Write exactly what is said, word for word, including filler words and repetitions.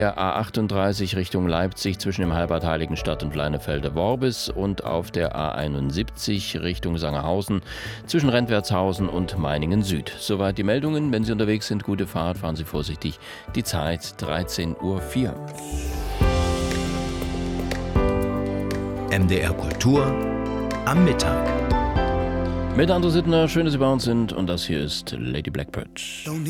Der A achtunddreißig Richtung Leipzig zwischen dem Halbbad Heiligenstadt und Leinefelde-Worbis und auf der A einundsiebzig Richtung Sangerhausen zwischen Rentwertshausen und Meiningen Süd. Soweit die Meldungen. Wenn Sie unterwegs sind, gute Fahrt, fahren Sie vorsichtig. Die Zeit dreizehn Uhr vier. M D R Kultur am Mittag. Mit André Sittner, schön, dass Sie bei uns sind und das hier ist Lady Blackbird.